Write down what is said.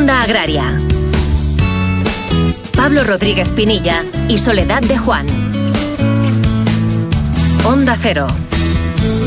Onda Agraria. Pablo Rodríguez Pinilla y Soledad de Juan. Onda Cero.